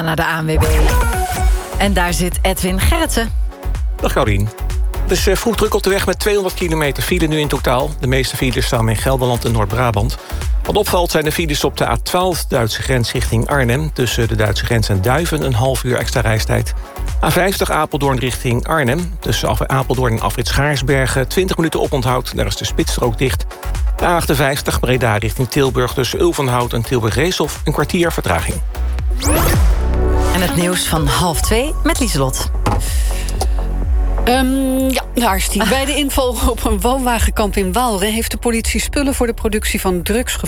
Naar de ANWB. En daar zit Edwin Gerritsen. Dag Caurien. Het is vroeg druk op de weg met 200 kilometer file nu in totaal. De meeste files staan in Gelderland en Noord-Brabant. Wat opvalt zijn de files op de A12 Duitse grens richting Arnhem. Tussen de Duitse grens en Duiven een half uur extra reistijd. A50 Apeldoorn richting Arnhem. Tussen Apeldoorn en afrit Schaarsbergen 20 minuten oponthoud. Daar is de spitsstrook dicht. De A58 Breda richting Tilburg tussen Ulvenhout en Tilburg-Reeshof een kwartier vertraging. En het nieuws van 1:30 met Lieselot. Ja, daar is die. Bij de inval op een woonwagenkamp in Waalre heeft de politie spullen voor de productie van drugs gevonden.